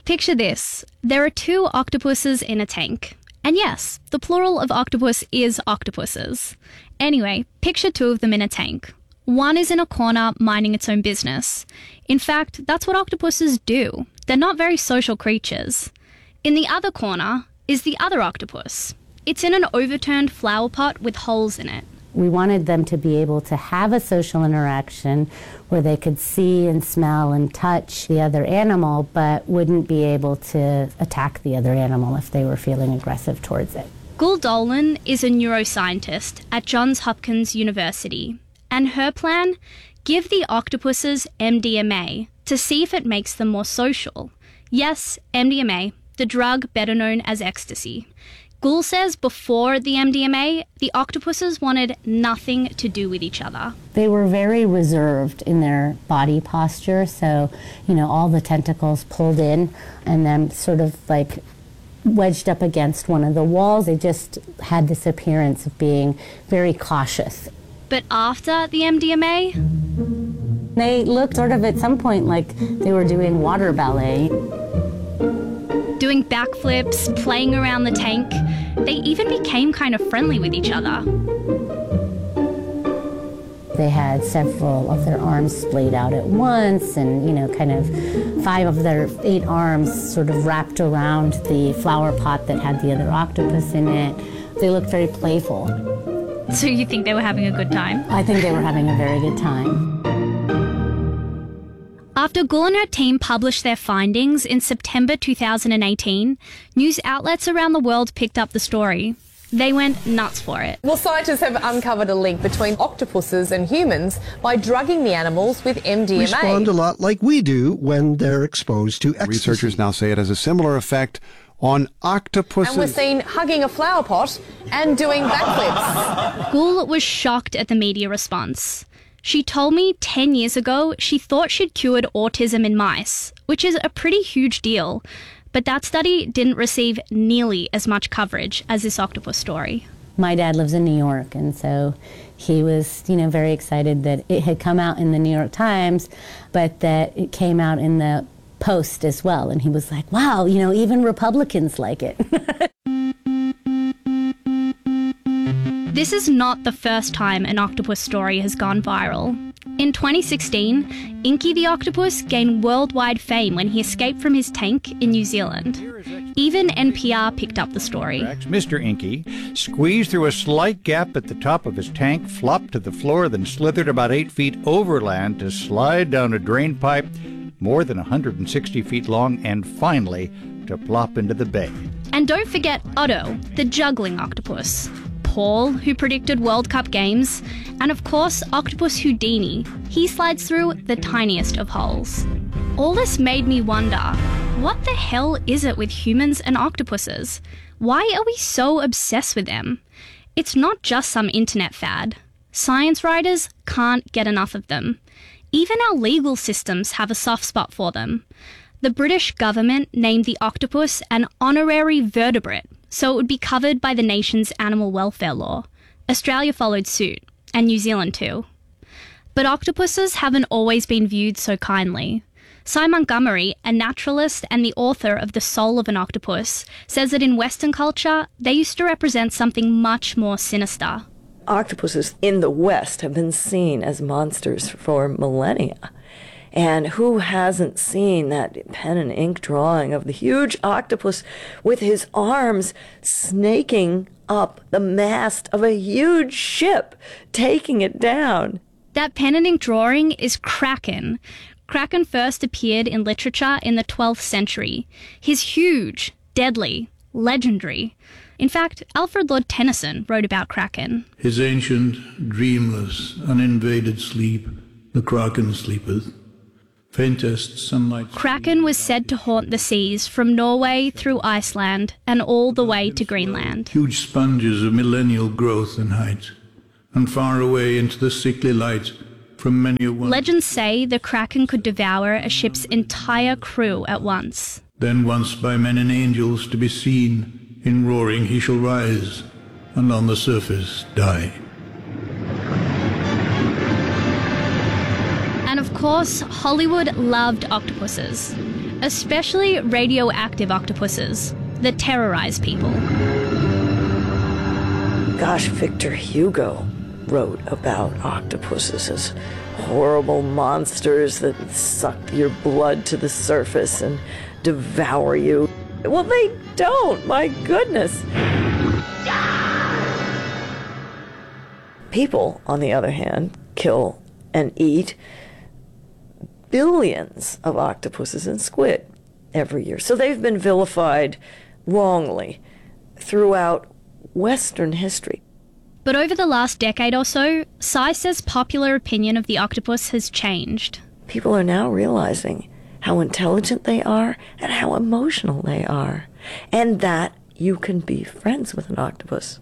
Picture this. There are two octopuses in a tank. And yes, the plural of octopus is octopuses. Anyway, picture two of them in a tank. One is in a corner minding its own business. In fact, that's what octopuses do. They're not very social creatures. In the other corner is the other octopus. It's in an overturned flower pot with holes in it. We wanted them to be able to have a social interaction where they could see and smell and touch the other animal, but wouldn't be able to attack the other animal if they were feeling aggressive towards it. Gul Dolan is a neuroscientist at Johns Hopkins University, and her plan? Give the octopuses MDMA to see if it makes them more social. Yes, MDMA, the drug better known as ecstasy. Gul says before the MDMA, the octopuses wanted nothing to do with each other. They were very reserved in their body posture, so, all the tentacles pulled in and then sort of like wedged up against one of the walls. They just had this appearance of being very cautious. But after the MDMA? They looked sort of at some point like they were doing water ballet. Doing backflips, playing around the tank. They even became kind of friendly with each other. They had several of their arms splayed out at once and, kind of 5 of their 8 arms sort of wrapped around the flower pot that had the other octopus in it. They looked very playful. So you think they were having a good time? I think they were having a very good time. After Gul and her team published their findings in September 2018, news outlets around the world picked up the story. They went nuts for it. Well, scientists have uncovered a link between octopuses and humans by drugging the animals with MDMA. Respond a lot like we do when they're exposed to ecstasy. Researchers now say it has a similar effect on octopuses. And we're seen hugging a flower pot and doing backflips. Gul was shocked at the media response. She told me 10 years ago she thought she'd cured autism in mice, which is a pretty huge deal. But that study didn't receive nearly as much coverage as this octopus story. My dad lives in New York, and so he was, very excited that it had come out in the New York Times, but that it came out in the Post as well. And he was like, wow, even Republicans like it. This is not the first time an octopus story has gone viral. In 2016, Inky the octopus gained worldwide fame when he escaped from his tank in New Zealand. Even NPR picked up the story. Mr. Inky squeezed through a slight gap at the top of his tank, flopped to the floor, then slithered about 8 feet overland to slide down a drain pipe more than 160 feet long and finally to plop into the bay. And don't forget Otto, the juggling octopus. Paul, who predicted World Cup games, and of course Octopus Houdini. He slides through the tiniest of holes. All this made me wonder, what the hell is it with humans and octopuses? Why are we so obsessed with them? It's not just some internet fad. Science writers can't get enough of them. Even our legal systems have a soft spot for them. The British government named the octopus an honorary vertebrate, so it would be covered by the nation's animal welfare law. Australia followed suit, and New Zealand too. But octopuses haven't always been viewed so kindly. Cy Montgomery, a naturalist and the author of The Soul of an Octopus, says that in Western culture, they used to represent something much more sinister. Octopuses in the West have been seen as monsters for millennia. And who hasn't seen that pen and ink drawing of the huge octopus with his arms snaking up the mast of a huge ship, taking it down? That pen and ink drawing is Kraken. Kraken first appeared in literature in the 12th century. He's huge, deadly, legendary. In fact, Alfred Lord Tennyson wrote about Kraken. His ancient, dreamless, uninvaded sleep, the Kraken sleepeth. Faintest sunlight. Kraken was said to haunt the seas from Norway through Iceland and all the way to Greenland. Huge sponges of millennial growth and height, and far away into the sickly light from many a one. Legends say the Kraken could devour a ship's entire crew at once. Then once by men and angels to be seen, in roaring he shall rise, and on the surface die. And of course, Hollywood loved octopuses. especially radioactive octopuses that terrorize people. Gosh, Victor Hugo wrote about octopuses as horrible monsters that suck your blood to the surface and devour you. Well, they don't, my goodness. People, on the other hand, kill and eat billions of octopuses and squid every year. So they've been vilified wrongly throughout Western history. But over the last decade or so, Sy says popular opinion of the octopus has changed. People are now realizing how intelligent they are and how emotional they are, and that you can be friends with an octopus.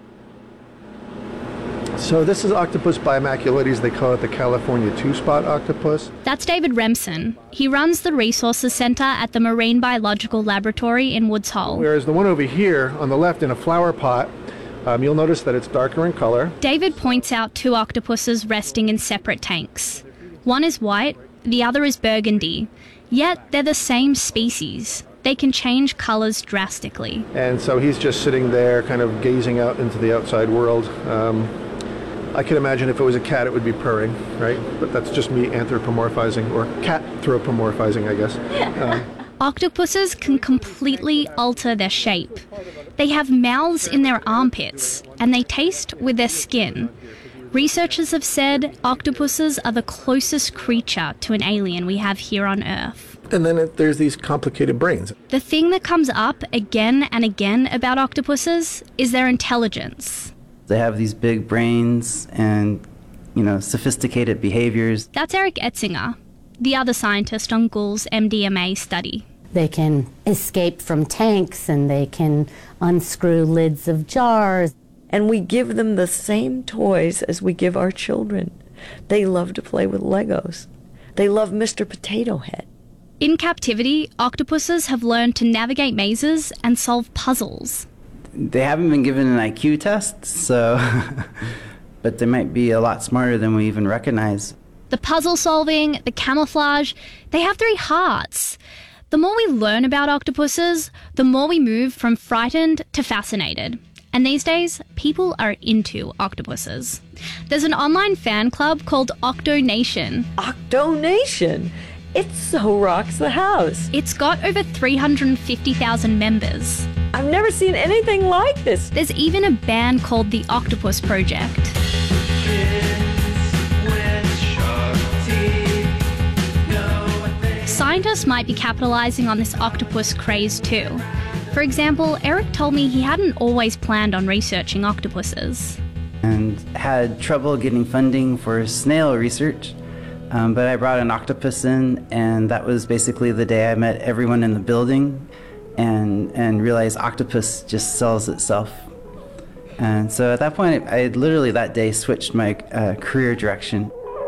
So this is Octopus bimaculites. They call it the California two-spot octopus. That's David Remsen. He runs the Resources Center at the Marine Biological Laboratory in Woods Hole. Whereas the one over here on the left in a flower pot, you'll notice that it's darker in color. David points out two octopuses resting in separate tanks. One is white, the other is burgundy. Yet they're the same species. They can change colors drastically. And so he's just sitting there kind of gazing out into the outside world. I can imagine if it was a cat, it would be purring, right? But that's just me anthropomorphizing, or cat-thropomorphizing, I guess. Octopuses can completely alter their shape. They have mouths in their armpits, and they taste with their skin. Researchers have said octopuses are the closest creature to an alien we have here on Earth. And then there's these complicated brains. The thing that comes up again and again about octopuses is their intelligence. They have these big brains and, sophisticated behaviors. That's Eric Etzinger, the other scientist on Gould's MDMA study. They can escape from tanks and they can unscrew lids of jars. And we give them the same toys as we give our children. They love to play with Legos. They love Mr. Potato Head. In captivity, octopuses have learned to navigate mazes and solve puzzles. They haven't been given an IQ test, but they might be a lot smarter than we even recognize. The puzzle solving, the camouflage, they have 3 hearts. The more we learn about octopuses, the more we move from frightened to fascinated. And these days, people are into octopuses. There's an online fan club called Octonation. Octonation? It so rocks the house. It's got over 350,000 members. I've never seen anything like this. There's even a band called the Octopus Project. Scientists might be capitalizing on this octopus craze too. For example, Eric told me he hadn't always planned on researching octopuses. And had trouble getting funding for snail research. But I brought an octopus in, and that was basically the day I met everyone in the building and realized octopus just sells itself. And so at that point, I literally that day switched my career direction.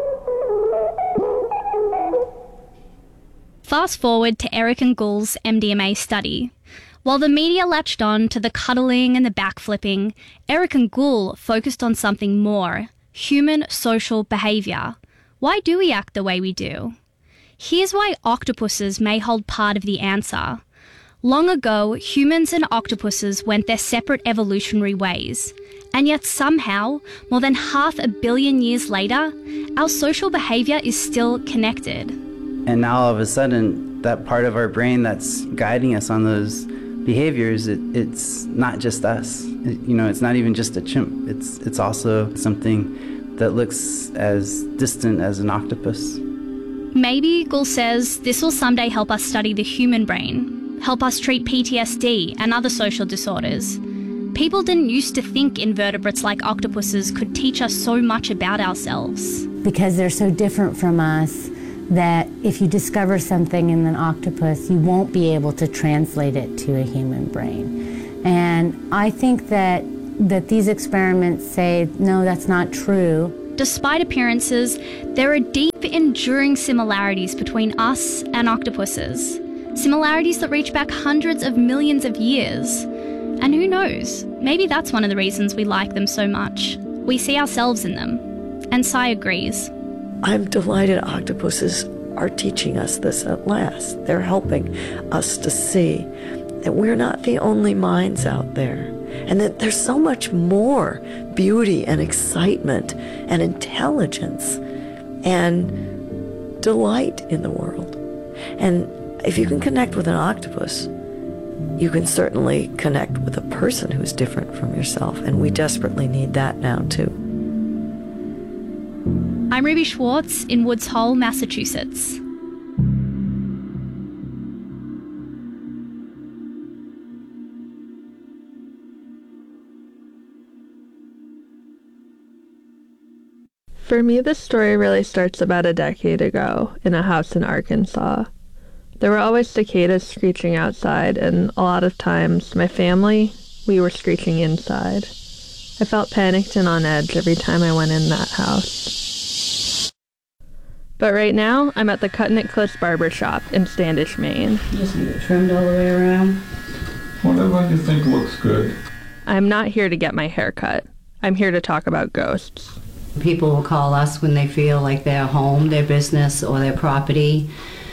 Fast forward to Eric and Gould's MDMA study. While the media latched on to the cuddling and the backflipping, Eric and Gould focused on something more: human social behaviour. Why do we act the way we do? Here's why octopuses may hold part of the answer. Long ago, humans and octopuses went their separate evolutionary ways. And yet somehow, more than 500 million years later, our social behaviour is still connected. And now all of a sudden, that part of our brain that's guiding us on those behaviors, it's not just us. It's not even just a chimp. It's also something that looks as distant as an octopus. Maybe, Gould says, this will someday help us study the human brain, help us treat PTSD and other social disorders. People didn't used to think invertebrates like octopuses could teach us so much about ourselves. Because they're so different from us that if you discover something in an octopus, you won't be able to translate it to a human brain. And I think that these experiments say, no, that's not true. Despite appearances, there are deep, enduring similarities between us and octopuses. Similarities that reach back hundreds of millions of years. And who knows, maybe that's one of the reasons we like them so much. We see ourselves in them. And Sy agrees. I'm delighted octopuses are teaching us this at last. They're helping us to see that we're not the only minds out there, and that there's so much more beauty and excitement and intelligence and delight in the world. And if you can connect with an octopus, you can certainly connect with a person who's different from yourself, and we desperately need that now too. I'm Ruby Schwartz in Woods Hole, Massachusetts. For me, this story really starts about a decade ago in a house in Arkansas. There were always cicadas screeching outside, and a lot of times, my family, we were screeching inside. I felt panicked and on edge every time I went in that house. But right now, I'm at the Cutting-It Cliffs Barber Shop in Standish, Maine. You just need it trimmed all the way around. Whatever you think looks good. I'm not here to get my hair cut. I'm here to talk about ghosts. People will call us when they feel like their home, their business, or their property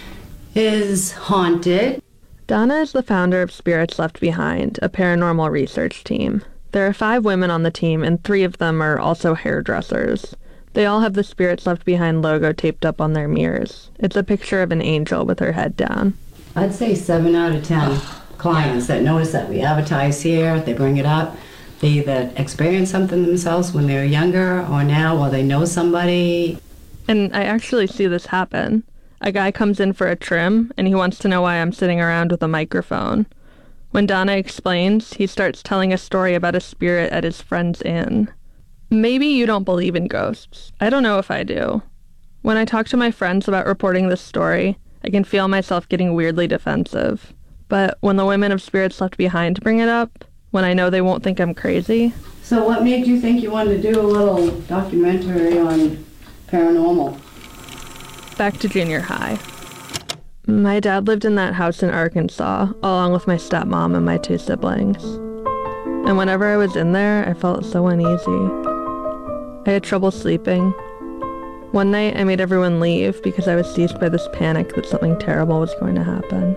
is haunted. Donna is the founder of Spirits Left Behind, a paranormal research team. There are 5 women on the team, and 3 of them are also hairdressers. They all have the Spirits Left Behind logo taped up on their mirrors. It's a picture of an angel with her head down. I'd say 7 out of 10 clients that notice that we advertise here, they bring it up. They either experience something themselves when they were younger or now, or they know somebody. And I actually see this happen. A guy comes in for a trim, and he wants to know why I'm sitting around with a microphone. When Donna explains, he starts telling a story about a spirit at his friend's inn. Maybe you don't believe in ghosts. I don't know if I do. When I talk to my friends about reporting this story, I can feel myself getting weirdly defensive. But when the women of Spirits Left Behind bring it up, when I know they won't think I'm crazy. So what made you think you wanted to do a little documentary on paranormal? Back to junior high. My dad lived in that house in Arkansas, along with my stepmom and my 2 siblings. And whenever I was in there, I felt so uneasy. I had trouble sleeping. One night, I made everyone leave because I was seized by this panic that something terrible was going to happen.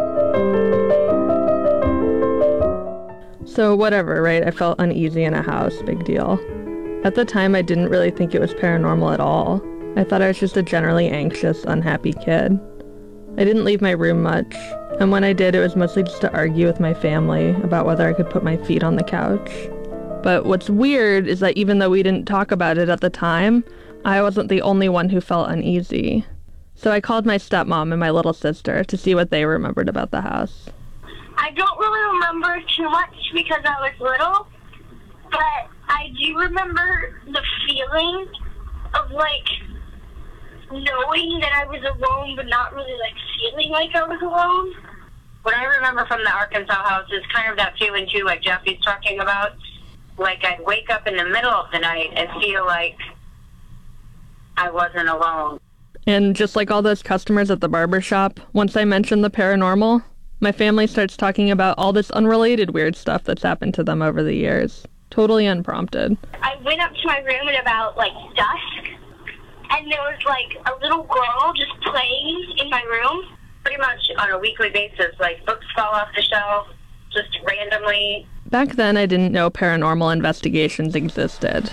So whatever, right? I felt uneasy in a house, big deal. At the time, I didn't really think it was paranormal at all. I thought I was just a generally anxious, unhappy kid. I didn't leave my room much, and when I did, it was mostly just to argue with my family about whether I could put my feet on the couch. But what's weird is that even though we didn't talk about it at the time, I wasn't the only one who felt uneasy. So I called my stepmom and my little sister to see what they remembered about the house. I don't really remember too much because I was little, but I do remember the feeling of, like, knowing that I was alone, but not really, like, feeling like I was alone. What I remember from the Arkansas house is kind of that feeling, too, like Jeffy's talking about. Like, I'd wake up in the middle of the night and feel like I wasn't alone. And just like all those customers at the barber shop, once I mention the paranormal, my family starts talking about all this unrelated weird stuff that's happened to them over the years. Totally unprompted. I went up to my room at about, like, dusk, and there was, like, a little girl just playing in my room. Pretty much on a weekly basis, like, books fall off the shelf, just randomly. Back then, I didn't know paranormal investigations existed.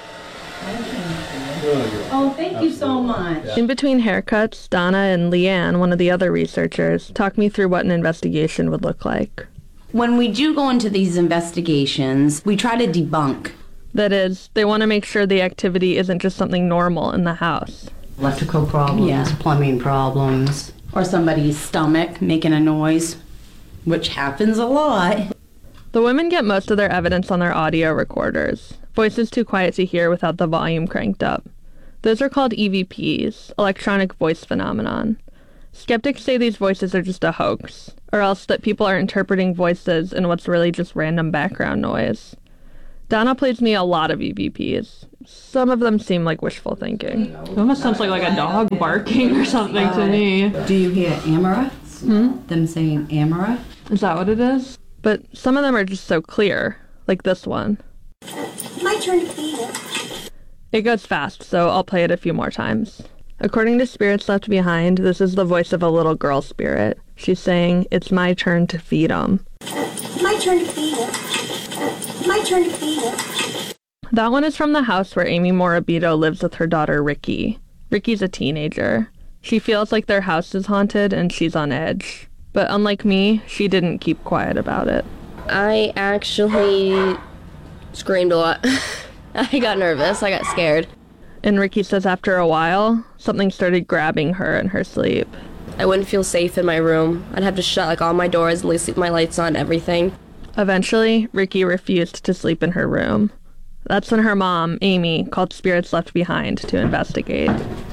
Oh, thank you so much. In between haircuts, Donna and Leanne, one of the other researchers, talked me through what an investigation would look like. When we do go into these investigations, we try to debunk. That is, they want to make sure the activity isn't just something normal in the house. Electrical problems, plumbing problems. Or somebody's stomach making a noise, which happens a lot. The women get most of their evidence on their audio recorders, voices too quiet to hear without the volume cranked up. Those are called EVPs, electronic voice phenomenon. Skeptics say these voices are just a hoax, or else that people are interpreting voices in what's really just random background noise. Donna plays me a lot of EVPs. Some of them seem like wishful thinking. It almost sounds like a dog barking or something to me. Do you hear Amara? Them saying Amara? Is that what it is? But some of them are just so clear, like this one. My turn to feed it. It goes fast, so I'll play it a few more times. According to Spirits Left Behind, this is the voice of a little girl spirit. She's saying, "It's my turn to feed 'em." My turn to feed it. My turn to feed it. That one is from the house where Amy Morabito lives with her daughter Ricky. Ricky's a teenager. She feels like their house is haunted and she's on edge. But unlike me, she didn't keep quiet about it. I actually screamed a lot. I got nervous. I got scared. And Ricky says after a while, something started grabbing her in her sleep. I wouldn't feel safe in my room. I'd have to shut all my doors and leave my lights on, everything. Eventually, Ricky refused to sleep in her room. That's when her mom, Amy, called Spirits Left Behind to investigate.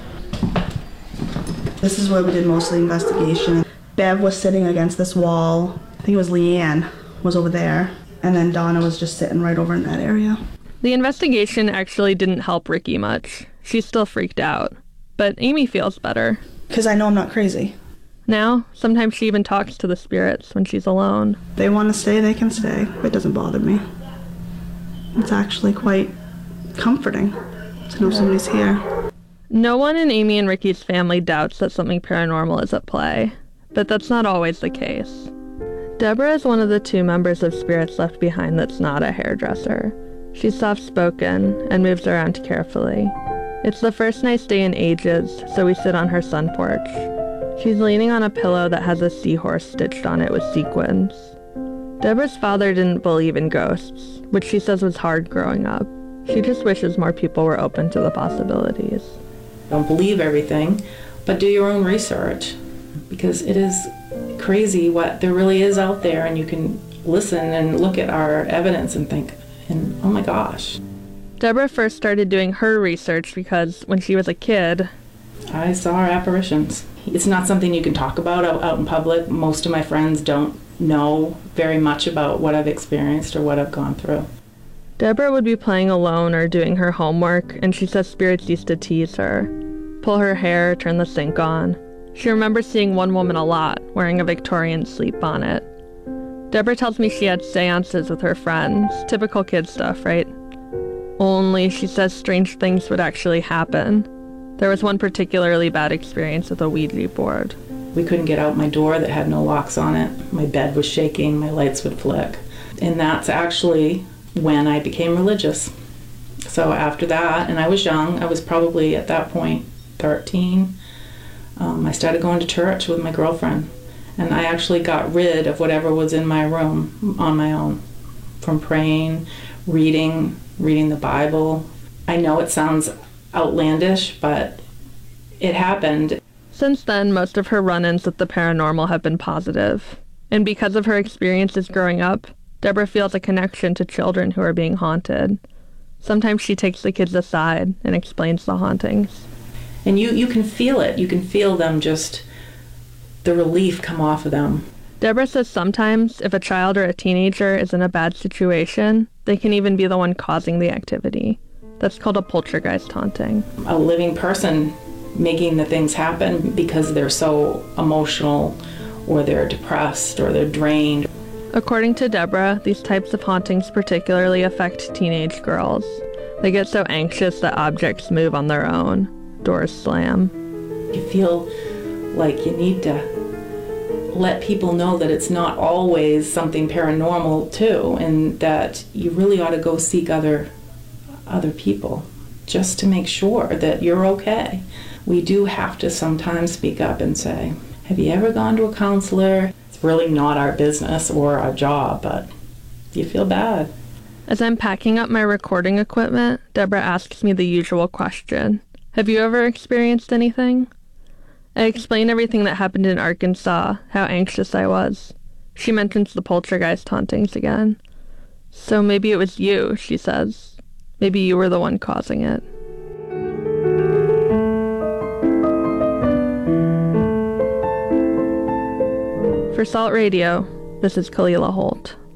This is where we did most of the investigation. Bev was sitting against this wall. I think it was Leanne was over there. And then Donna was just sitting right over in that area. The investigation actually didn't help Ricky much. She's still freaked out. But Amy feels better. Because I know I'm not crazy. Now, sometimes she even talks to the spirits when she's alone. They want to stay, they can stay. It doesn't bother me. It's actually quite comforting to know somebody's here. No one in Amy and Ricky's family doubts that something paranormal is at play. But that's not always the case. Deborah is one of the 2 members of Spirits Left Behind that's not a hairdresser. She's soft-spoken and moves around carefully. It's the first nice day in ages, so we sit on her sun porch. She's leaning on a pillow that has a seahorse stitched on it with sequins. Deborah's father didn't believe in ghosts, which she says was hard growing up. She just wishes more people were open to the possibilities. Don't believe everything, but do your own research, because it is crazy what there really is out there, and you can listen and look at our evidence and think, and oh my gosh. Deborah first started doing her research because when she was a kid, I saw apparitions. It's not something you can talk about out in public. Most of my friends don't know very much about what I've experienced or what I've gone through. Deborah would be playing alone or doing her homework, and she says spirits used to tease her, pull her hair, turn the sink on. She remembers seeing one woman a lot, wearing a Victorian sleep bonnet. Deborah tells me she had seances with her friends, typical kid stuff, right? Only, she says, strange things would actually happen. There was one particularly bad experience with a Ouija board. We couldn't get out my door that had no locks on it. My bed was shaking, my lights would flick. And that's actually when I became religious. So after that, and I was young, I was probably at that point 13, I started going to church with my girlfriend. And I actually got rid of whatever was in my room on my own. From praying, reading the Bible. I know it sounds outlandish, but it happened. Since then, most of her run-ins with the paranormal have been positive. And because of her experiences growing up, Deborah feels a connection to children who are being haunted. Sometimes she takes the kids aside and explains the hauntings. And you can feel it. You can feel them just, the relief come off of them. Deborah says sometimes, if a child or a teenager is in a bad situation, they can even be the one causing the activity. That's called a poltergeist haunting. A living person making the things happen because they're so emotional, or they're depressed, or they're drained. According to Deborah, these types of hauntings particularly affect teenage girls. They get so anxious that objects move on their own. Doors slam. You feel like you need to let people know that it's not always something paranormal too, and that you really ought to go seek other people just to make sure that you're okay. We do have to sometimes speak up and say, have you ever gone to a counselor? It's really not our business or our job, but you feel bad. As I'm packing up my recording equipment, Deborah asks me the usual question. Have you ever experienced anything? I explain everything that happened in Arkansas, how anxious I was. She mentions the poltergeist hauntings again. So maybe it was you, she says. Maybe you were the one causing it. For Salt Radio, this is Kalila Holt.